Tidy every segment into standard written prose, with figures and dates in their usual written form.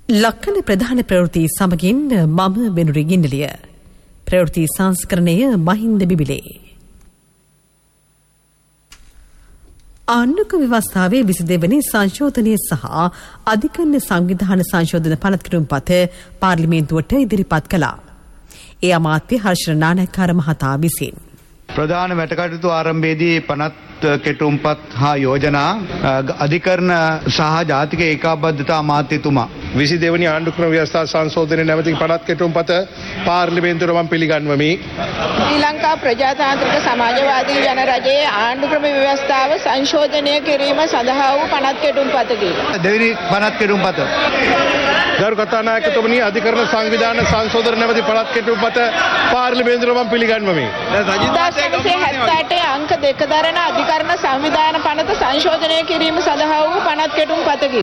ලක්කන ප්‍රධාන ප්‍රවෘත්ති සමගින් මම වෙනුරි ගින්නලිය. ප්‍රවෘත්ති සංස්කරණය මහින්ද බිබිලේ. ආණ්ඩුක ව්‍යවස්ථාවේ 22 වෙනි සංශෝධනය සහ අධිකරණ සංවිධාන සංශෝධන පනත් කිරුම්පත පාර්ලිමේන්තුවට ඉදිරිපත් කළා. ඒ අමාත්‍ය හර්ෂ නානායක්කාර මහතා විසින් ප්‍රධාන වැටකටයුතු ආරම්භයේදී පනත් කෙටුම්පත් හා යෝජනා අධිකරණ සහ ජාතික ඒකාබද්ධතා අමාත්‍යතුමා 22 වෙනි ආණ්ඩුක්‍රම ව්‍යවස්ථා සංශෝධනයේ නැවත පනත් කෙටුම්පත පාර්ලිමේන්තුවට මම පිළිගන්වමි. ශ්‍රී ලංකා ප්‍රජාතාන්ත්‍රික සමාජවාදී ජන රජයේ ආණ්ඩුක්‍රම ව්‍යවස්ථාව සංශෝධනය කිරීම සඳහා වූ පනත් කෙටුම්පතකි. දෙවෙනි පනත් කෙටුම්පත ගරු කතානායකතුමනි අධිකරණ සංවිධාන සංශෝධන නැවත පනත් කෙටුම්පත පාර්ලිමේන්තුවට මම පිළිගන්වමි. 1978 අංක 2 දරන අධිකරණ සංවිධාන පනත සංශෝධනය කිරීම සඳහා වූ පනත් කෙටුම්පතකි.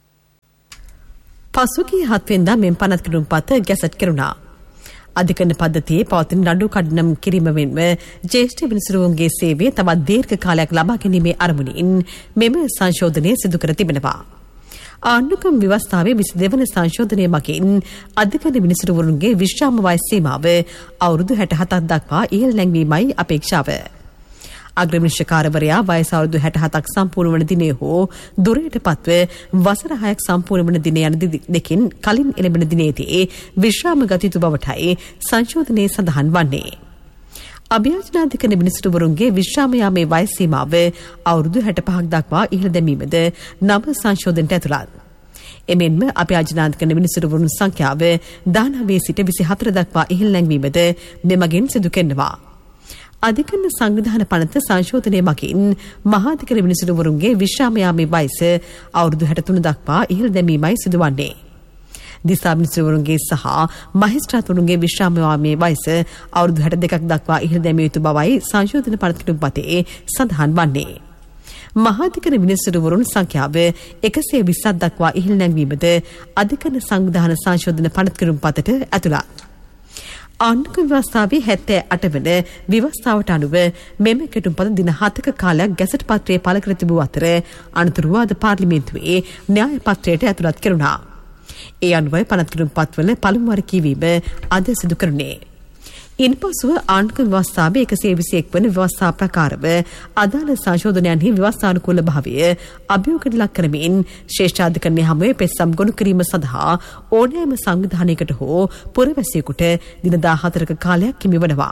පසුගිය 7 වෙනිදා මෙම පනත් කෙටුම්පත ගැසට් කෙරුණා. අධිකරණ පද්ධතියේ පවතින නඩු කඩනම් කිරීම වෙන්ව ජ්‍යෙෂ්ඨ විනිසුරුවන්ගේ සේවය තවත් දීර්ඝ කාලයක් ලබා ගැනීමේ අරමුණින් මෙම සංශෝධනය සිදු කර තිබෙනවා. ආණ්ඩුක්‍රම ව්‍යවස්ථාවේ 22 වන සංශෝධනය මගින් අධිකරණ විනිසුරුවරුන්ගේ විශ්‍රාම වයස් සීමාව අවුරුදු 67ක් දක්වා ඉහළ නැංවීමයි අපේක්ෂාව. අග්‍රවිනිශ්චකාරවරයා වයස අවුරුදු 67ක් සම්පූර්ණ වන දිනය හෝ දුරයට පත්ව වසර 6ක් සම්පූර්ණ වන දින යන දෙකකින් කලින් එළඹෙන දිනේදී විශ්‍රාම ගත යුතු බවටයි සංශෝධනයේ සඳහන් වන්නේ. අභියාචනාධිකරණ විනිසුරුවරුන්ගේ විශ්‍රාම යාමේ වයස් සීමාව අවුරුදු 65ක් දක්වා ඉහළ දැමීමද නව සංශෝධනයට ඇතුළත්. එමෙන්ම අභියාචනාධිකරණ විනිසුරුවරුන් සංඛ්‍යාව 19 සිට 24 දක්වා ඉහළ නැංවීමද මෙමගින් සිදු කෙරෙනවා. අධිකරණ සංවිධාන පනත සංශෝධනය මගින් මහාධිකරණ විනිසුරුවරුන්ගේ විශ්‍රාම යාමේ වයස අවුරුදු 63 දක්වා ඉහළ දැමීමයි සිදුවන්නේ. දිසා විනිසුරුවරුන්ගේ සහ මහේස්ත්‍රාත්වරුන්ගේ විශ්‍රාම යාමේ වයස අවුරුදු 62ක් දක්වා ඉහළ දැමිය යුතු බවයි සංශෝධන පනත කිරුම්පතේ සඳහන් වන්නේ. මහාධිකරණ විනිසුරුවරුන් සංඛ්‍යාව 120ක් දක්වා ඉහළ නැංවීමද අධිකරණ සංවිධාන සංශෝධන පනත කිරුම්පතට ඇතුළත්. ආණ්ඩුක ව්‍යවස්ථාවේ 78 වන ව්‍යවස්ථාවට අනුව මෙම කෙටුම්පත දින 7ක කාලයක් ගැසට් පත්‍රයේ පළ කර තිබූ අතර අනතුරුව අද පාර්ලිමේන්තුවේ න්‍යාය පත්‍රයට ඇතුළත් කෙරුණා. ඒ අනුවයි පනත් කෙටුම්පත්වල පළමු වර කියවීම අද සිදු කරන්නේ. ඉන්පසුව ආණ්ඩුක ව්‍යවස්ථාවේ 121 වන ව්‍යවස්ථා ප්‍රකාරව අදාළ සංශෝධනයන්හි ව්‍යවස්ථානුකූල භාවය අභියෝගයට ලක් කරමින් ශ්‍රේෂ්ඨාධිකරණය හමුවේ පෙත්සම් ගොනු කිරීම සඳහා ඕනෑම සංවිධානයකට හෝ පුරවැසියෙකුට දින 14ක කාලයක් හිමි වනවා.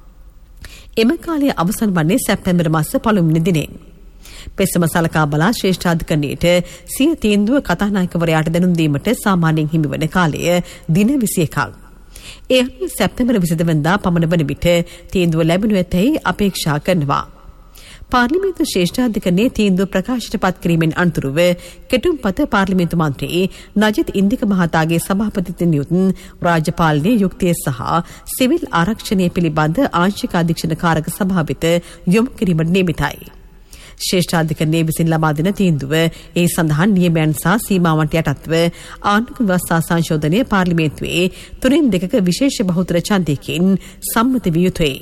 එම කාලය අවසන් වන්නේ සැප්තැම්බර් මාස පළමුවන දිනේ. පෙත්සම සලකා බලා ශ්‍රේෂ්ඨාධිකරණයට සිය තීන්දුව කතානායකවරයාට දැනුම් දීමට සාමාන්‍යයෙන් හිමි වන කාලය දින 21ක්. ඒ අනුව සැප්තැම්බර් 22 වෙනිදා පමණ වන විට තීන්දුව ලැබෙනු ඇතැයි අපේක්ෂා කරනවා. පාර්ලිමේන්තු ශ්‍රේෂ්ඨාධිකරණයේ තීන්දුව ප්‍රකාශයට පත් කිරීමෙන් අනතුරුව කෙටුම්පත පාර්ලිමේන්තු මන්ත්‍රී නජිත් ඉන්දික මහතාගේ සභාපතිත්වයෙන් යුත් රාජ්‍යපාලනයේ යුක්තිය සහ සිවිල් ආරක්ෂණය පිළිබඳ ආංශික අධීක්ෂණ කාරක සභාව වෙත යොමු කිරීමට නියමිතයි. ශ්‍රේෂ්ඨාධිකරණයේ විසින් ලබා දෙන තීන්දුව ඒ සඳහන් නියමයන් සහ සීමාවන්ට යටත්ව ආණ්ඩුක ව්‍යවස්ථා සංශෝධනය පාර්ලිමේන්තුවේ 3/2ක විශේෂ බහුතර ඡන්දයකින් සම්මත විය යුතුයි.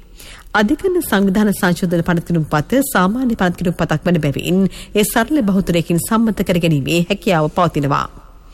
අධිකරණ සංවිධාන සංශෝධන පනත් කිරුම්පත සාමාන්‍ය පනත් කිරුම්පතක් වන බැවින් ඒ සරල බහුතරයකින් සම්මත කර ගැනීමේ හැකියාව පවතිනවා.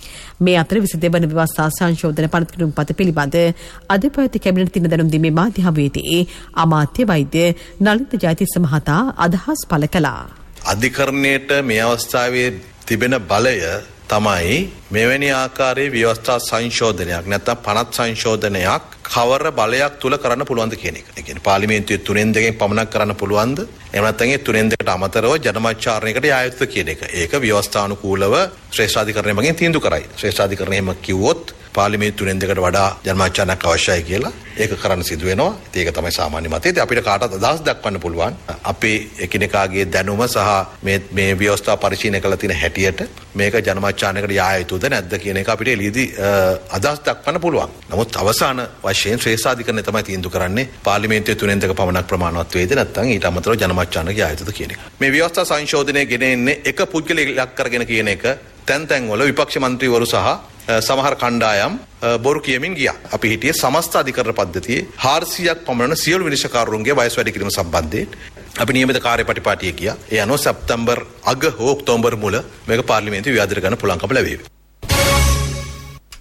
මේ අතර 22 වන ව්‍යවස්ථා සංශෝධන පනත් කිරුම්පත පිළිබඳ අද පැවති කැබිනට් දින දැනුම් දීමේ මාධ්‍ය හමුවේදී අමාත්‍ය වෛද්‍ය නලින්ද ජයතිස්ස මහතා අදහස් පළ කළා. අධිකරණයට මේ අවස්ථාවේ තිබෙන බලය තමයි මෙවැනි ආකාරයේ ව්‍යවස්ථා සංශෝධනයක් නැත්නම් පනත් සංශෝධනයක් කවර බලයක් තුල කරන්න පුළුවන්ද කියන එක. ඒ කියන්නේ පාර්ලිමේන්තුවේ 3/2 පමණක් කරන්න පුළුවන්ද? එහෙම නැත්නම් ඒ 3/2ට අමතරව ජනමච්චාරණයකට යා යුතුද කියන එක. ඒක ව්‍යවස්ථානුකූලව ශ්‍රේෂ්ඨාධිකරණය මගින් තීන්දුව කරයි. ශ්‍රේෂ්ඨාධිකරණය එහෙම කිව්වොත් පාර්ලිමේන්තු 3/2කට වඩා ජනමච්චාරණයක් අවශ්‍යයි කියලා ඒක කරන්න සිදු වෙනවා. ඒක තමයි සාමාන්‍ය මතය. ඉතින් අපිට කාටවත් අදහස් දක්වන්න පුළුවන්. අපේ එකිනෙකාගේ දැනුම සහ මේ ව්‍යවස්ථා පරිශීලනය කරලා තියෙන හැටියට මේක ජනමච්චාරණයකට යා යුතුද නැද්ද කියන එක අපිට එළියදී අදහස් දක්වන්න පුළුවන්. නමුත් අවසාන වශයෙන් ශ්‍රේෂ්ඨාධිකරණය තමයි තීන්දුව කරන්නේ පාර්ලිමේන්තුවේ 3/2 පමණක් ප්‍රමාණවත් වේද නැත්නම් ඊට අමතරව ජනමච්චාරණයකට යා යුතුද කියන එක. මේ ව්‍යවස්ථා සංශෝධනය ගෙන එන්නේ එක පුද්ගලයෙක් ඉලක්ක කරගෙන කියන එක තැන් වල විපක්ෂ මන්ත්‍රීවරු සහ සමහර කණ්ඩායම් බොරු කියමින් ගියා. අපි හිටියේ සමස්ත අධිකරණ පද්ධතියේ 400ක් පමණ සියලු විනිශ්චයකාරවරුන්ගේ වයස් වැඩි කිරීම සම්බන්ධයෙන් අපි නියමිත කාර්යපටිපාටිය ගියා. ඒ අනුව සැප්තැම්බර් අග හෝ ඔක්තෝබර් මුල මේක පාර්ලිමේන්තුවේ විවාදයට ගන්න පුළුවන්කම ලැබෙවි.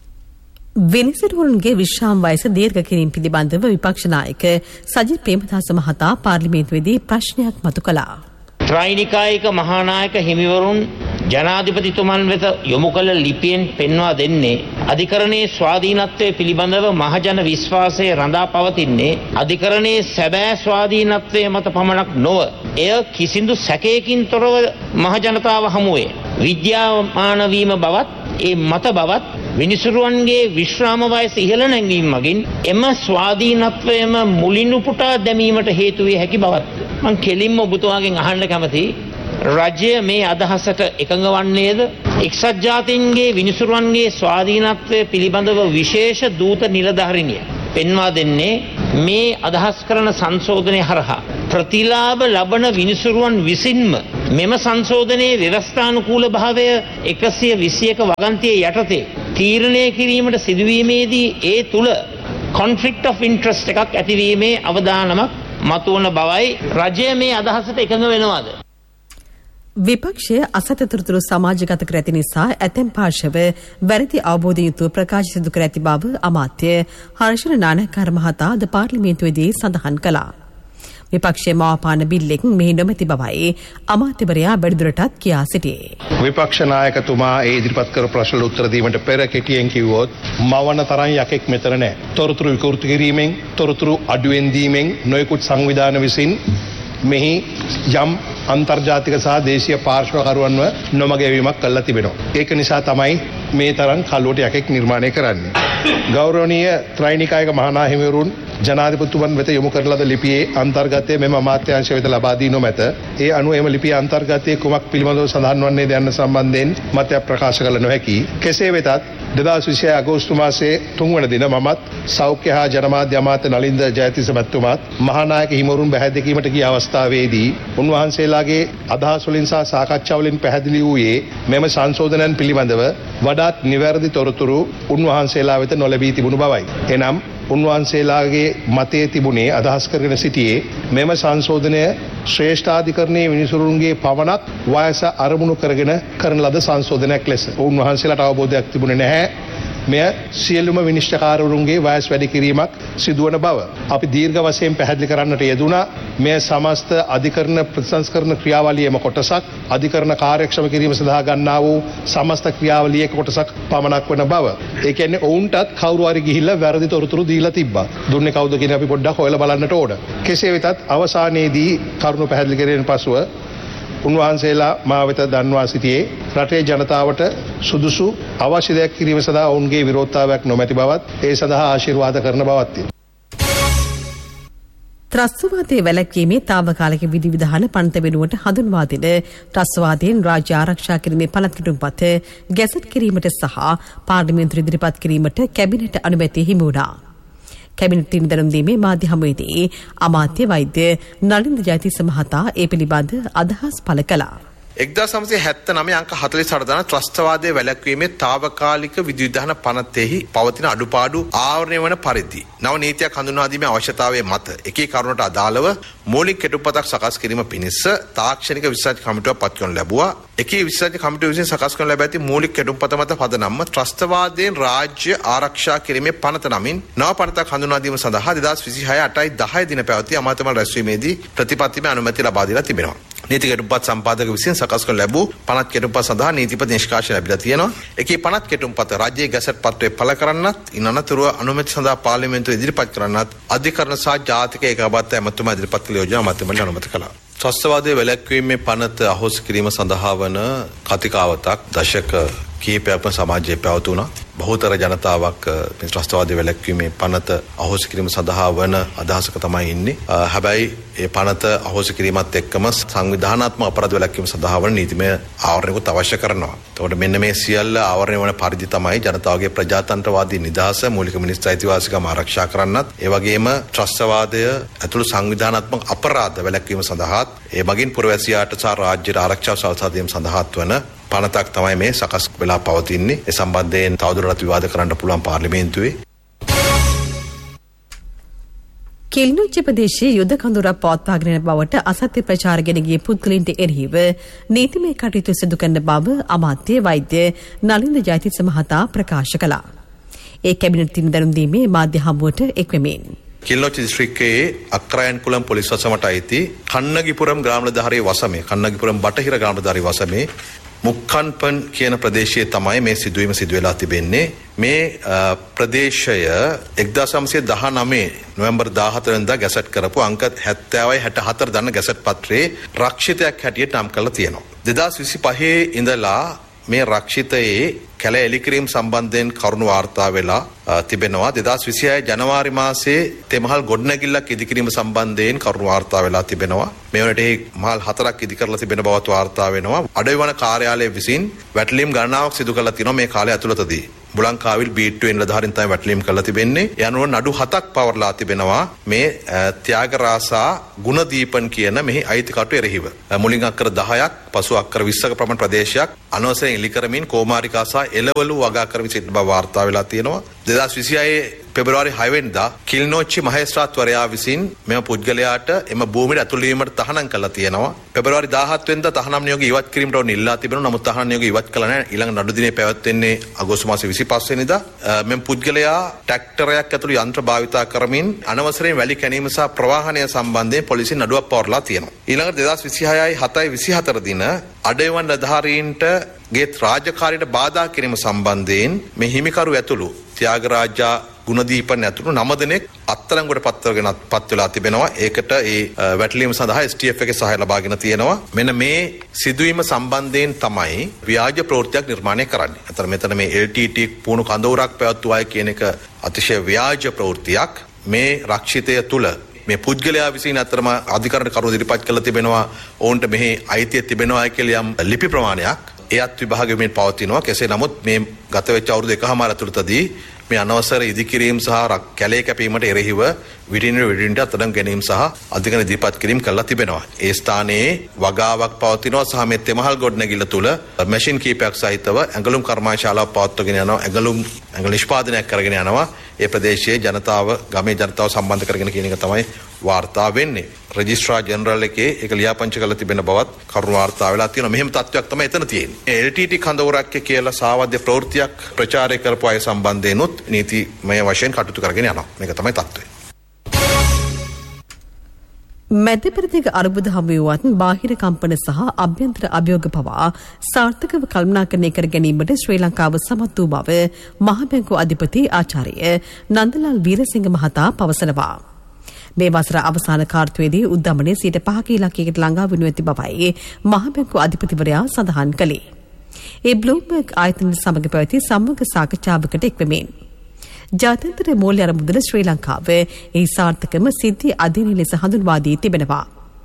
විනිසුරුවන්ගේ විශ්‍රාම වයස දීර්ඝ කිරීම පිළිබඳව විපක්ෂ නායක සජිත් ප්‍රේමදාස මහතා පාර්ලිමේන්තුවේදී ප්‍රශ්නයක් මතු කළා. ත්‍රිනිකායික මහානායක හිමිවරුන් ජනාධිපතිතුමන් වෙත යොමු කළ ලිපියෙන් පෙන්වා දෙන්නේ අධිකරණයේ ස්වාධීනත්වයේ පිළිබඳව මහජන විශ්වාසය රඳා පවතින්නේ අධිකරණයේ සැබෑ ස්වාධීනත්වයේ මත පමණක් නොව එය කිසිදු සැකයකින් තොරව මහජනතාව හමුවේ විද්‍යාමාන වීම බවත් ඒ මත බවත් විනිසුරුවන්ගේ විශ්‍රාම වයස ඉහළ නැංවීම මගින් එම ස්වාධීනත්වයම මුලින් උපුටා දැමීමට හේතු විය හැකි බවත් මම කෙලින්ම ඔබතුමාගෙන් අහන්න කැමතියි. රජය මේ අදහසට එකඟ වන්නේද? එක්සත් ජාතීන්ගේ විනිසුරුවන්ගේ ස්වාධීනත්වය පිළිබඳව විශේෂ දූත නිලධාරිනිය පෙන්වා දෙන්නේ මේ අදහස් කරන සංශෝධනය හරහා ප්‍රතිලාභ ලබන විනිසුරුවන් විසින්ම මෙම සංශෝධනයේ ව්‍යවස්ථානුකූල භාවය 121 වගන්තිය යටතේ තීරණය කිරීමට සිදුවීමේදී ඒ තුල conflict of interest එකක් ඇතිවීමේ අවදානමක් මතුවන බවයි රජය මේ අදහසට එකඟ වෙනවාද? විපක්ෂය අසතතුරුතුරු සමාජගත කර ඇති නිසා ඇතැම් පාර්ශව වැරදි අවබෝධ යුතුව ප්‍රකාශ සිදු කර ඇති බව අමාත්‍ය හර්ෂණ නානායක්කාර මහතා ද පාර්ලිමේන්තුවේදී සඳහන් කළා. විපක්ෂයේ මවාපාන බිල්ලෙන් මෙහි නොමැති බවයි අමාත්‍යවරයා වැඩිදුරටත් කියා සිටියේ. විපක්ෂ නායකතුමා ඒ ඉදිරිපත් කර ප්‍රශ්න උත්තර දීමට පෙර කෙටියෙන් කිව්වොත් මවන තරම් යකෙක් මෙතන නැහැ. තොරතුරු විකෘති කිරීමෙන්, තොරතුරු අඩුවෙන් දීමෙන් නොයෙකුත් සංවිධාන විසින් මෙහි යම් අන්තර්ජාතික සහ දේශීය පාර්ශ්වකරුවන්ව නොමගැවීමක් කළා තිබෙනවා. ඒක නිසා තමයි මේ තරම් කල්ලුවට යකෙක් නිර්මාණය කරන්නේ. ගෞරවනීය ත්‍රිනිකායික මහා හිමිවරුන් ජනාධිපතිතුමන් වෙත යොමු කරන ලද ලිපියේ අන්තර්ගතය මෙම අමාත්‍යාංශ වෙත ලබා දී නොමැත. ඒ අනුව එම ලිපියේ අන්තර්ගතයේ කුමක් පිළිබඳව සඳහන් වන්නේ ද යන්න සම්බන්ධයෙන් මතයක් ප්‍රකාශ කළ නොහැකි. කෙසේ වෙතත් 2026 අගෝස්තු මාසයේ 3 වන දින මමත් සෞඛ්‍ය හා ජනමාධ්‍ය අමාත්‍ය නලින්ද ජයතිස්ස මැතිතුමාත් මහානායක හිමිවරුන් බැහැ දැකීමට ගිය අවස්ථාවේදී උන්වහන්සේලාගේ අදහස් වලින් සහ සාකච්ඡා වලින් පැහැදිලි වූයේ මෙම සංශෝධනයන් පිළිබඳව වඩාත් නිවැරදි තොරතුරු උන්වහන්සේලා වෙත නොලැබී තිබුණු බවයි. එනම් උන්වහන්සේලාගේ මතයේ තිබුණේ අදහස් කරගෙන සිටියේ මෙම සංශෝධනය ශ්‍රේෂ්ඨාධිකරණයේ විනිසුරුන්ගේ පවණක් වයස අරමුණු කරගෙන කරන ලද සංශෝධනයක් ලෙස. උන්වහන්සේලාට අවබෝධයක් තිබුණේ නැහැ මෙය සියලුම විනිශ්චයකාරවරුන්ගේ වයස් වැඩි කිරීමක් සිදුවන බව. අපි දීර්ඝ වශයෙන් පැහැදිලි කරන්නට යෙදුණා මෙය සමස්ත අධිකරණ ප්‍රතිසංස්කරණ ක්‍රියාවලියේම කොටසක්, අධිකරණ කාර්යක්ෂම කිරීම සඳහා ගන්නා වූ සමස්ත ක්‍රියාවලියේ කොටසක් පමණක් වන බව. ඒ කියන්නේ ඔවුන්ටත් කවුරු හරි ගිහිල්ලා වැරදි තොරතුරු දීලා තිබ්බා. දුන්නේ කවුද කියන අපි පොඩ්ඩක් හොයලා බලන්නට ඕන. කෙසේ වෙතත් අවසානයේදී කරුණු පැහැදිලි කිරීමෙන් පසුව උන්වහන්සේලා මා වෙත දන්වා සිටියේ රටේ ජනතාවට සුදුසු අවශ්‍ය දෙයක් කිරීම සඳහා ඔවුන්ගේ විරෝධතාවයක් නොමැති බවත් ඒ සඳහා ආශිර්වාද කරන බවත්. ත්‍රස්තවාදයේ වැළැක්වීමේ තාවකාලික විධිවිධාන පනත වෙනුවට හඳුන්වා දෙන ත්‍රස්තවාදයෙන් රාජ්‍ය ආරක්ෂා කිරීමේ පනත් කිටුම්පත ගැසට් කිරීමට සහ පාර්ලිමේන්තුව ඉදිරිපත් කිරීමට කැබිනට් අනුමැතිය හිමි වුණා. කැබිනට් නිදැනුම් දීමේ මාධ්‍ය හමුවේදී අමාත්‍ය වෛද්‍ය නලින්ද ජයතිස්ස මහතා ඒ පිළිබඳ අදහස් පළ කළා. 1979 අංක 48 දන ත්‍රස්තවාදයේ වැළැක්වීමේ තාවකාලික විධිවිධාන පනතෙහි පවතින අඩුපාඩු ආවරණය වන පරිදි නව නීතියක් හඳුන්වා දීමේ අවශ්‍යතාවය මත එකී කරුණට අදාළව මූලික කෙටුම්පතක් සකස් කිරීම පිණිස තාක්ෂණික විශ්ලේෂණ කමිටුවක් පත් කරනු ලැබුවා. එකී විශ්ලේෂණ කමිටුව විසින් සකස් කරනු ලැබ ඇති මූලික කෙටුම්පත මත පදනම්ව ත්‍රස්තවාදයෙන් රාජ්‍ය ආරක්ෂා කිරීමේ පනත නමින් නව පනතක් හඳුන්වා දීම සඳහා 2026 8 10 දින පැවති අමාත්‍යමණ්ඩල රැස්වීමේදී ප්‍රතිපත්තිමය අනුමැතිය ලබා දීලා තිබෙනවා. නීති කෙටුම්පත් සම්පාදක විසින් සකස් කරනු ලැබූ පනත් කෙටුම්පත් සඳහා නීතිපති නිෂ්කාශන ලැබිලා තියෙනවා. එකී පනත් කෙටුම්පත රාජ්‍යයේ ගැසට් පත්‍රය පළ කරන්නත්, ඉන් අනතුරුව අනුමැතිය සඳහා පාර්ලිමේන්තුව ඉදිරිපත් කරන්නත් අධිකරණ සහ ජාතික ඒකාබද්ධ ඇමතුමා ඉදිරිපත් කළ යෝජනා අමාත්‍යමණ්ඩලය අනුමත කළා. ත්‍රස්තවාදයේ වැළැක්වීමේ පනත අහෝසි කිරීම සඳහා වන කතිකාවතක් දශක කීපයක්ම සමාජයේ පැවතුණා. බහුතර ජනතාවක් මේ ත්‍රස්තවාදයේ වැළැක්වීමේ පනත අහෝසි කිරීම සඳහා වන අදහසක තමයි ඉන්නේ. හැබැයි ඒ පනත අහෝසි කිරීමත් එක්කම සංවිධානාත්මක අපරාධ වැළැක්වීම සඳහා වන නීතිමය ආවරණයකුත් අවශ්‍ය කරනවා. එතකොට මෙන්න මේ සියල්ල ආවරණය වන පරිදි තමයි ජනතාවගේ ප්‍රජාතන්ත්‍රවාදී නිදහස, මූලික මිනිස් අයිතිවාසිකම් ආරක්ෂා කරන්නත්, ඒ වගේම ත්‍රස්තවාදය ඇතුළු සංවිධානාත්මක අපරාධ වැළැක්වීම සඳහාත් ඒ මගින් පුරවැසියාට සහ රාජ්‍යයට ආරක්ෂාව සලසා දීම සඳහාත් වන පනතක් තමයි මේ සකස් වෙලා පවතින්නේ. ඒ සම්බන්ධයෙන් තවදුරටත් විවාද කරන්න පුළුවන් පාර්ලිමේන්තුවේ. කිලිනොච්චි ප්‍රදේශයේ යුද කඳුරක් පවත්වාගෙන යන බවට අසත්‍ය ප්‍රචාර ගෙන ගිය පුද්ගලයන්ට එරෙහිව නීතිමය කටයුතු සිදු කරන බව අමාත්‍ය වෛද්‍ය නලින්ද ජයතිස්ස මහතා ප්‍රකාශ කළා. ඒ කැබිනට් තින් දැනුම් දීමේ මාධ්‍ය හමුවට එක්වෙමින් කිල්නොච්චි දිස්ත්‍රික්කයේ අක්‍රායන්කුලම් පොලිස් වසමට අයිති කන්නගිපුරම් ග්‍රාමනිලධාරී වසමේ කන්නගිපුරම් බටහිර ග්‍රාමනිලධාරී වසමේ මුක්කන්පන් කියන ප්‍රදේශයේ තමයි මේ සිදුවීම සිදු වෙලා තිබෙන්නේ. මේ ප්‍රදේශය 1919 නොවැම්බර් 14 වෙනිදා ගැසට් කරපු අංක 70යි 64 දන්න ගැසට් පත්‍රයේ රක්ෂිතයක් හැටියට නම් කරලා තියෙනවා. 2025 ඉඳලා මේ රක්ෂිතයේ කැලෑ එලිකිරීම සම්බන්ධයෙන් කරුණු වාර්තා වෙලා තිබෙනවා. 2026 ජනවාරි මාසයේ තෙමහල් ගොඩනැගිල්ලක් ඉදිකිරීම සම්බන්ධයෙන් කරුණු වාර්තා වෙලා තිබෙනවා. මේ වනට මහල් 4ක් ඉදි කරලා තිබෙන බවත් වාර්තා වෙනවා. අඩවි වන කාර්යාලය විසින් වැටලීම් ගණනාවක් සිදු කරලා තිනවා මේ කාලය ඇතුළතදී. බුලංකාවිල් B2 නිලධාරීන් තමයි වැටලීම් කරලා තිබෙන්නේ. ඒ අනුව නඩු 7ක් පවර්ලා තිබෙනවා මේ ත්‍යාගරාසා ගුණදීපන් කියන මෙහි අයිතිකරු එරෙහිව. මුලින් අක්කර 10ක් පසු අක්කර 20ක පමණ ප්‍රදේශයක් අනවසරයෙන් ඉලි කරමින් කෝමාරිකාසා එළවලු වගා කරමින් සිටින බව වාර්තා වෙලා තියෙනවා. 2026 පෙබරවාරි 6 වෙනිදා කිල්නොච්චි මහේස්ත්‍රාත්වරයා විසින් මෙම පුද්ගලයාට එම භූමියට ඇතුළු වීමට තහනම් කළා තියෙනවා. පෙබරවාරි 17 වෙනිදා තහනම් නියෝගය ඉවත් කිරීමට ඕන ඉල්ලා තිබෙනවා. නමුත් තහනම් නියෝගය ඉවත් කළා නැහැ. ඊළඟ නඩු දිනේ පැවැත්වෙන්නේ අගෝස්තු මාසේ 25 වෙනිදා. මෙම පුද්ගලයා ට්‍රැක්ටරයක් ඇතුළු යන්ත්‍ර භාවිතා කරමින් අනවසරයෙන් වැලි කැණීම සහ ප්‍රවාහනය සම්බන්ධයෙන් පොලිසියෙන් නඩුවක් පවර්ලා තියෙනවා. ඊළඟට 2026යි 7යි 24 දින අඩේවන් නිලධාරීන්ට ගේත් රාජකාරියට බාධා කිරීම සම්බන්ධයෙන් මේ හිමිකරු ඇතුළු ත්‍යාගරාජා ගුණදීපන් ඇතුළු 9 දෙනෙක් අත්අඩංගුවට පත් වෙලා තිබෙනවා. ඒකට ඒ වැටලීම සඳහා STF එකේ සහාය ලබාගෙන තියෙනවා. මෙන්න මේ සිදුවීම සම්බන්ධයෙන් තමයි ව්‍යාජ ප්‍රවෘත්තියක් නිර්මාණය කරන්නේ. අතන මෙතන මේ LTT පුණු කඳවුරක් පැවැත්වුවායි කියන එක අතිශය ව්‍යාජ ප්‍රවෘත්තියක්. මේ රක්ෂිතය තුල මේ පුද්ගලයා විසින් අතරම අධිකරණ කරුණු ඉදිරිපත් කළ තිබෙනවා. ඔවුන්ට මෙහි අයිතිය තිබෙනවා කියලා යම් ලිපි ප්‍රමාණයක් එයත් විභාග වෙමින් පවතිනවා. කෙසේ නමුත් මේ ගත වෙච්ච අවුරුදු 1කමාර ඇතුළතදී මේ අනවසර ඉදිකිරීම සහ කැලේ කැපීමට එරෙහිව විටින් අත්අඩංගු ගැනීම සහ අධිකරණ ඉදිරිපත් කිරීම කළා තිබෙනවා. ඒ ස්ථානයේ වගාවක් පවතිනවා සහ මේ තෙමහල් ගොඩනැගිල්ල තුල මැෂින් කීපයක් සහිතව ඇඟලුම් කර්මාශාලාවක් පවත්වාගෙන යනවා. ඇඟලුම් නිෂ්පාදනයක් කරගෙන යනවා. ඒ ප්‍රදේශයේ ජනතාව ගමේ ජනතාව සම්බන්ධ කරගෙන කියන එක තමයි වාර්තා වෙන්නේ. රෙජිස්ට්‍රාර් ජෙනරල් එකේ ඒක ලියාපදිංචි කරලා තිබෙන බවත් කරුණු වාර්තා වෙලා තියෙනවා. මෙහෙම තත්ත්වයක් තමයි එතන තියෙන්නේ. LTT කඳවුරක් කියලා සාවද්‍ය ප්‍රවෘත්තියක් ප්‍රචාරය කරපු අය සම්බන්ධයෙන්ුත් නීතිමය වශයෙන් කටයුතු කරගෙන යනවා. මේක තමයි තත්ත්වය. මැදපෙරදිග අර්බුද හමුවුවත් බාහිර කම්පන සහ අභ්‍යන්තර අභියෝග පවා සාර්ථකව කළමනාකරණය කර ගැනීමට ශ්‍රී ලංකාව සමත් වූ බව මහ බැංකුව අධිපති ආචාර්ය නන්දලාල් වීරසිංහ මහතා පවසනවා. මේ වසර අවසාන කාර්තුවේදී උද්දමනයේ 5% ඉලක්කයකට ළඟා වනු ඇති බවයි මහ බැංකුව අධිපතිවරයා සඳහන් කළේ. ඒ බ්ලූම්බර්ග් ආයතන සමග පැවති සම්මුඛ සාකච්ඡාවකට එක්වෙමින් ජාත්‍යන්තර මූල්‍ය අරමුදල ශ්‍රී ලංකාව ඒ සාර්ථකම සිද්ධි අධීන ලෙස හඳුන්වා දී තිබෙනවා.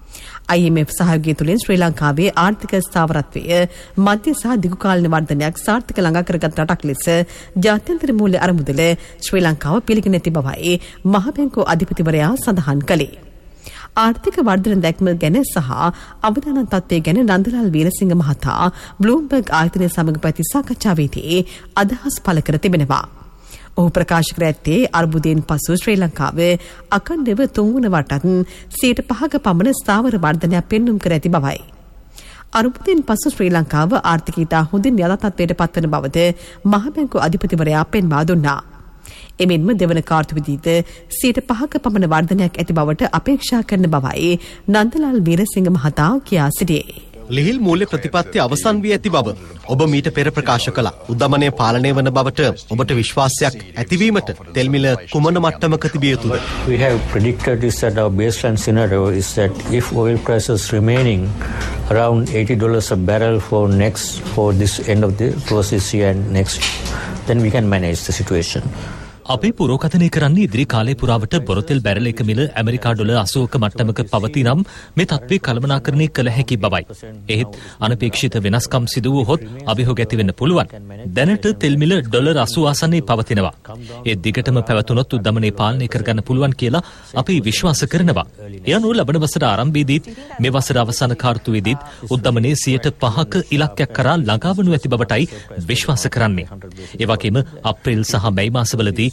IMF සහයෝගය තුළින් ශ්‍රී ලංකාවේ ආර්ථික ස්ථාවරත්වය මධ්‍ය සහ දිගු කාලීන වර්ධනයක් සාර්ථක ළඟා කරගත් රටක් ලෙස ජාත්‍යන්තර මූල්‍ය අරමුදල ශ්‍රී ලංකාව පිළිගෙන ඇති බවයි මහ බැංකුව අධිපතිවරයා සඳහන් කළේ. ආර්ථික වර්ධන දැක්ම ගැන සහ අවදානම් තත්ත්වය ගැන නන්දලාල් වීරසිංහ මහතා බ්ලූම්බර්ග් ආයතනය සමග පැවති සාකච්ඡාවේදී අදහස් පළ කර තිබෙනවා. ඔහු ප්‍රකාශ කර ඇත්තේ අර්බුදයෙන් පසු ශ්‍රී ලංකාව අඛණ්ඩව 3 වන වටත් 5% පමණ ස්ථාවර වර්ධනයක් පෙන්නුම් කර ඇති බවයි. අර්බුදයෙන් පසු ශ්‍රී ලංකාව ආර්ථිකය ඉතා හොඳින් යථා තත්ත්වයට පත්වන බවද මහ බැංකුව අධිපතිවරයා පෙන්වා දුන්නා. එමෙන්ම දෙවන කාර්තුවේදීද 5% පමණ වර්ධනයක් ඇති බවට අපේක්ෂා කරන බවයි නන්දලාල් වීරසිංහ මහතා කියා සිටියේ. ලිහිල් මූල්‍ය ප්‍රතිපත්ති අවසන් වී ඇති බව ඔබ මීට පෙර ප්‍රකාශ කළා. උද්දමනය පාලනය වන බවට ඔබට විශ්වාසයක් ඇතිවීමට තෙල් මිල කුමන මට්ටමක තිබිය යුතුද? We have predicted this that our baseline scenario is that if oil prices remaining around $80 a barrel for this end of the process year and next, then we can manage the situation. අපි පුරෝකථනය කරන්නේ ඉදිරි කාලයේ පුරාවට බොරතෙල් barrel එක මිල America dollar 80ක මට්ටමක පවතිනම් මේ තත්ත්වය කළමනාකරණය කළ හැකි බවයි. එහෙත් අනපේක්ෂිත වෙනස්කම් සිදු වුවහොත් අභියෝග ඇති වෙන්න පුළුවන්. දැනට තෙල් මිල ඩොලර් 80 ආසන්නයේ පවතිනවා. ඒ දිගටම පැවතුනොත් උද්දමනය පාලනය කරගන්න පුළුවන් කියලා අපි විශ්වාස කරනවා. ඒ අනුව ලබන වසර ආරම්භයේදීත් මේ වසර අවසාන කාර්තුවේදීත් උද්දමනයේ 5%ක ඉලක්කයක් කරා ළඟා වනු ඇති බවටයි විශ්වාස කරන්නේ. ඒ වගේම අප්‍රේල් සහ මැයි මාසවලදී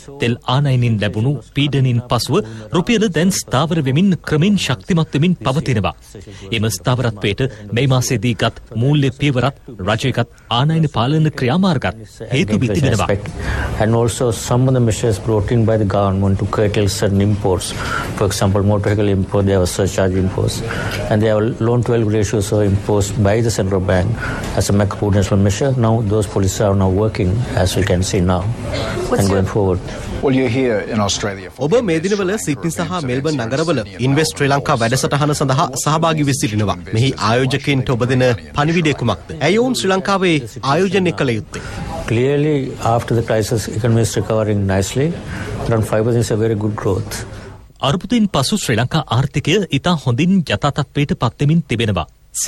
තෙල් ආනයනින් ලැබුණු පීඩනින් පසුව රුපියල දැන් ස්ථාවර වෙමින් ක්‍රමෙන් ශක්තිමත් වෙමින් පවතිනවා. එම ස්ථාවරත්වයට මේ මාසයේදී ගත් මූල්‍ය පියවරත් රජයගත් ආනයන පාලන ක්‍රියාමාර්ගත් හේතු වී තිබෙනවා. And also some of the measures brought in by the government to curtail certain imports. For example, motor vehicle import, they have surcharge imposed. And they have loan-to-value ratios are imposed by the central bank as a macroprudential measure. Now those policies are now working, as we can see now, and going forward. Well, you're here in Australia. ඔබ මේ දිනවල Sydney සහ Melbourne නගරවල invest ශ්‍රී ලංකා වැඩසටහන සඳහා සහභාගී වී සිටිනවා. මෙහි ආයෝජකයින්ට ඔබ දෙන පණිවිඩය කුමක්ද? ඇයි ඔවුන් ශ්‍රී ලංකාවේ ආයෝජනය කළ යුත්තේ? Clearly, after the crisis, economy is recovering nicely. Around 5% is a very good growth. අර්බුදයෙන් පසු ශ්‍රී ලංකා ආර්ථිකය ඉතා හොඳින් යථාතත්වයට පත්වෙමින් තිබෙනවා.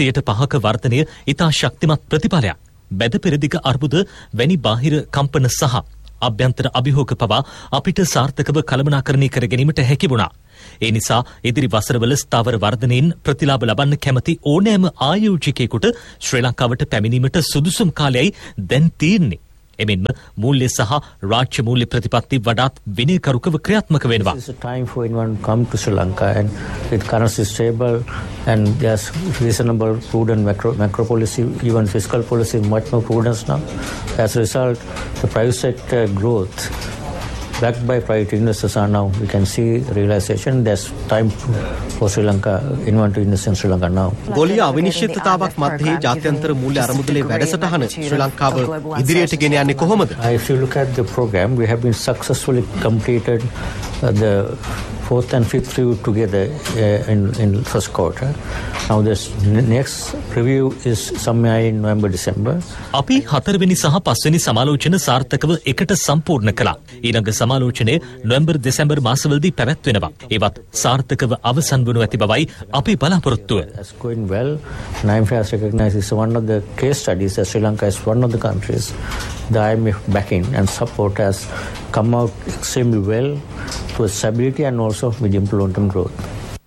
5% වර්ධනය ඉතා ශක්තිමත් ප්‍රතිඵලයක්. බැද පෙරදිග අර්බුද වැනි බාහිර කම්පන සහ අභ්‍යන්තර අභියෝග පවා අපිට සාර්ථකව කළමනාකරණය කර ගැනීමට හැකි වුණා. ඒ නිසා ඉදිරි වසරවල ස්ථාවර වර්ධනයෙන් ප්‍රතිලාභ ලබන්න කැමති ඕනෑම ආයෝජකයෙකුට ශ්‍රී ලංකාවට පැමිණීමට සුදුසුම් කාලයයි දැන් තියෙන්නේ. එමෙන්ම මූල්‍ය සහ රාජ්‍ය මූල්‍ය ප්‍රතිපත්ති වඩාත් විනයකරුකව ක්‍රියාත්මක වෙනවා. It's a time for anyone to come to Sri Lanka, and with currency stable and there's reasonable prudent macro policy, even fiscal policy much more prudence now. As a result, the private sector growth backed by private investors are now, we can see realization. There's time for Sri Lanka, anyone to invest in Sri Lanka now. ගෝලීය අවිනිශ්චිතතාවක් මැද්දේ ජාත්‍යන්තර මූල්‍ය අරමුදලේ වැඩසටහන ශ්‍රී ලංකාව ඉදිරියට ගෙන යන්නේ කොහොමද? If you look at the program, we have been successfully completed the fourth and fifth review together in first quarter. Now this next review is somewhere in November, December. අපි 4 වෙනි සහ 5 වෙනි සමාලෝචන සාර්ථකව එකට සම්පූර්ණ කළා. ඊළඟ සමාලෝචනය නොවැම්බර් දෙසැම්බර් මාසවලදී පැවැත්වෙනවා. ඒවත් සාර්ථකව අවසන් වනු ඇති බවයි අපි බලාපොරොත්තුව. It's going well. And IMF has recognized it's one of the case studies that Sri Lanka is one of the countries. The IMF backing and support has come out extremely well for stability and also medium to long-term growth.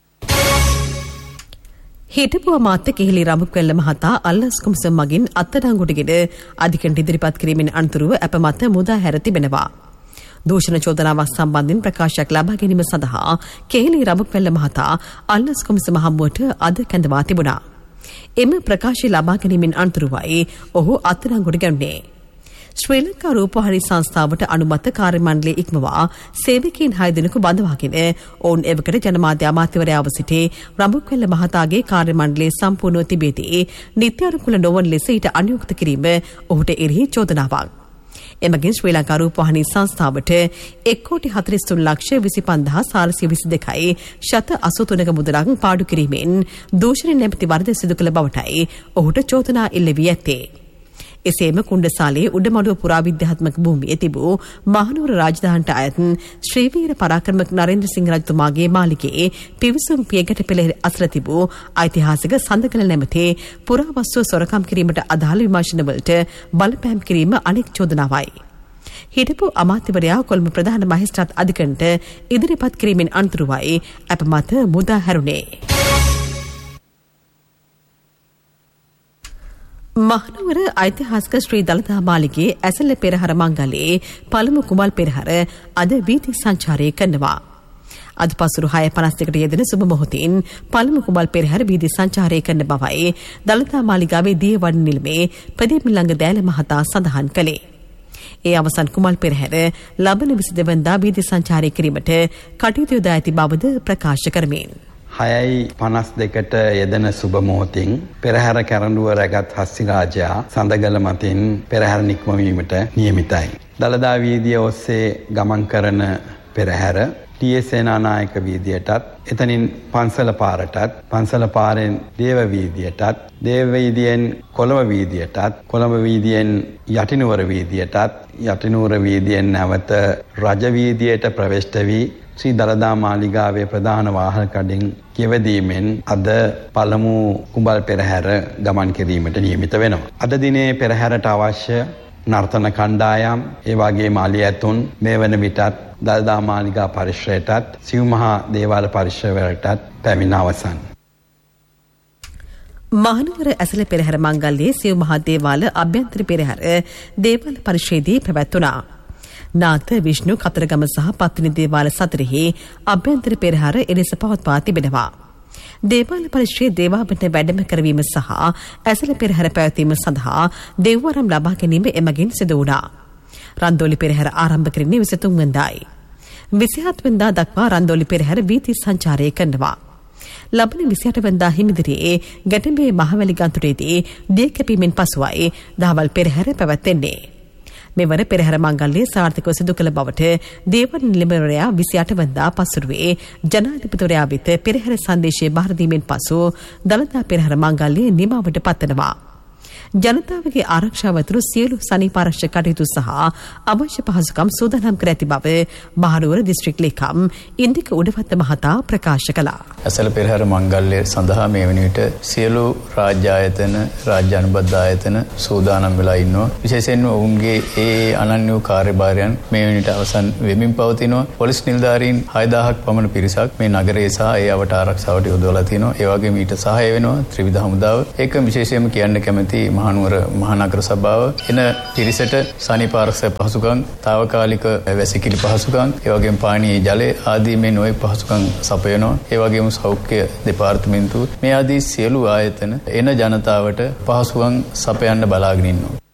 හිටපු අමාත්‍ය කෙහෙලි රාමකෙල්ල මහතා අල්ලස් කොමිසම මගින් අත්අඩංගුවටගෙන අධිකරණයට ඉදිරිපත් කිරීමෙන් අනතුරුව අප මත මුදා හැර තිබෙනවා. දූෂණ චෝදනාවක් සම්බන්ධයෙන් ප්‍රකාශයක් ලබා ගැනීම සඳහා කෙහෙලි රාමකෙල්ල මහතා අල්ලස් කොමිසම හමුවට අද කැඳවා තිබුණා. එම ප්‍රකාශය ලබා ගැනීමෙන් අනතුරුවයි ඔහු අත්අඩංගුවට ගැනුනේ. ශ්‍රී ලංකා රූපවාහිනී සංස්ථාවට අනුමත කාර්ය මණ්ඩලය ඉක්මවා සේවකයන් 6 දෙනෙකු බඳවාගෙන ඔවුන් එවකට ජනමාධ්‍ය අමාත්‍යවරයාව සිටි රාමකෙල්ල මහතාගේ කාර්ය මණ්ඩලයේ සම්පූර්ණව තිබෙදී නිත්‍යානුකූල නොවන ලෙස ඊට අනුයුක්ත කිරීම ඔහුට එරෙහි චෝදනාවක්. එමගින් ශ්‍රී ලංකා රූපවාහිනී සංස්ථාවට 1,43,25,422යි ශත 83ක මුදලක් පාඩු කිරීමෙන් දූෂණ නැමැති වරද සිදු කළ බවටයි ඔහුට චෝදනා එල්ල වී ඇත්තේ. එසේම කුණ්ඩසාලේ උඩමළුව පුරාවිද්‍යාත්මක භූමියේ තිබූ මහනුවර රාජධානියට අයත් ශ්‍රීවීර පරාක්‍රමක නරේන්ද්‍ර සිංහ රජතුමාගේ මාලිගයේ පිවිසුම් පියගැට පෙළ අසල තිබූ ඓතිහාසික සඳකල නැමැති පුරාවස්තුව සොරකම් කිරීමට අදාළ විමර්ශනවලට බලපෑම් කිරීම අනෙක් චෝදනාවයි. හිටපු අමාත්‍යවරයා කොළඹ ප්‍රධාන මහේස්ත්‍රාත් අධිකරණයට ඉදිරිපත් කිරීමෙන් අනතුරුවයි අප මත මුදා හැරුණේ. මහනුවර ඓතිහාසික ශ්‍රී දළදා මාලිගයේ ඇසළ පෙරහර මංගලයේ පළමු කුමල් පෙරහර අද වීථි සංචාරය කරනවා. අද පසුරු 6:52ට යෙදෙන සුබ මොහොතින් පළමු කුමල් පෙරහර වීථි සංචාරය කරන බවයි දළදා මාලිගාවේ දියවඩන නිලමේ ප්‍රදීප ළඟ දෑල මහතා සඳහන් කළේ. ඒ අවසන් කුමල් පෙරහර ලබන 22 වෙනිදා වීථි සංචාරය කිරීමට කටයුතු යොදා ඇති බවද ප්‍රකාශ කරමින් 6:52ට යෙදෙන සුබ මොහොතින් පෙරහැර කැරඬුව රැගත් හස්තිරාජයා සඳගල මතින් පෙරහැර නික්මවීමට නියමිතයි. දළදා වීදිය ඔස්සේ ගමන් කරන පෙරහැර ටී.එස්. සේනානායක වීදියටත් එතනින් පන්සල පාරටත් පන්සල පාරෙන් දේව වීදියටත් දේව වීදියෙන් කොළඹ වීදියටත් කොළඹ වීදියෙන් යටිනුවර වීදියටත් යටිනුවර වීදියෙන් නැවත රජ වීදියට ප්‍රවේශ වී ශ්‍රී දළදා මාලිගාවේ ප්‍රධාන වාහන කඩින් කියවදීමෙන් අද පළමු කුඹල් පෙරහැර ගමන් කිරීමට නියමිත වෙනවා. අද දිනේ පෙරහැරට අවශ්‍ය නර්තන කණ්ඩායම් ඒ වගේ මාලිය ඇතුන් මේ වන විටත් දළදා මාලිගා පරිශ්‍රයටත් සිව් මහා දේවාල පරිශ්‍රවලටත් පැමිණ අවසන්. මහනුවර ඇසළ පෙරහැර මංගල්‍යයේ සිව් මහා දේවාල අභ්‍යන්තර පෙරහැර දේවාල පරිශ්‍රයේදී පැවැත්වුණා. නාත විෂ්ණු කතරගම සහ පත්තිනි දේවාල සතරෙහි අභ්‍යන්තර පෙරහර එලෙස පවත්වා තිබෙනවා. දේවාල පරිශ්‍රයේ දේවාබට වැඩම කරවීම සහ ඇසළ පෙරහර පැවැත්වීම සඳහා දෙව්වරම් ලබා ගැනීම එමගින් සිදු වුණා. රන්දෝලි පෙරහර ආරම්භ කරන්නේ 23 වෙනිදායි. 27 වෙනිදා දක්වා රන්දෝලි පෙරහර වීථි සංචාරය කරනවා. ලබන 28 වෙනිදා හිමිදිරියේ ගැටඹේ මහවැලි ගන්තුරේදී දිය කැපීමෙන් පසුවයි දහවල් පෙරහර පැවැත්වෙන්නේ. මෙවර පෙරහර මංගල්‍යය සාර්ථකව සිදු කළ බවට දේවල් නිලමේවරයා 28 වෙනිදා පසුරුවේ ජනාධිපතිවරයා වෙත පෙරහර සංදේශය බාර දීමෙන් පසු දළදා පෙරහර මංගල්‍යය නිමාවට පත්වනවා. ජනතාවගේ ආරක්ෂාව ඇතුළු සියලු සනීපාරක්ෂක කටයුතු සහ අවශ්‍ය පහසුකම් සූදානම් කර ඇති බව මහනුවර දිස්ත්‍රික් ලේකම් ඉන්දික උඩවත්ත මහතා ප්‍රකාශ කළා. ඇසළ පෙරහර මංගල්‍යය සඳහා මේ වන විට සියලු රාජ්‍ය ආයතන, රාජ්‍ය අනුබද්ධ ආයතන සූදානම් වෙලා ඉන්නවා. විශේෂයෙන්ම ඔවුන්ගේ ඒ අනන්‍ය වූ කාර්යභාරයන් මේ වන විට අවසන් වෙමින් පවතිනවා. පොලිස් නිලධාරීන් 6000ක් පමණ පිරිසක් මේ නගරයේ සහ ඒ අවට ආරක්ෂාවට යොදවලා තිනවා. ඒ වගේම ඊට සහාය වෙනවා ත්‍රිවිධ හමුදාව. ඒක විශේෂයෙන්ම කියන්න කැමති මහනුවර මහනගර සභාව එන පිරිසට සනීපාරක්ෂක පහසුකම්, తాවකාලික වැසිකිලි පහසුකම්, ඒ වගේම පානීය ජලය ආදී මේ නොයෙක් පහසුකම් සපයනවා. ඒ වගේම සෞඛ්‍ය දෙපාර්තමේන්තුව මේ ආදී සියලු ආයතන එන ජනතාවට පහසුකම් සපයන්න බලාගෙන ඉන්නවා.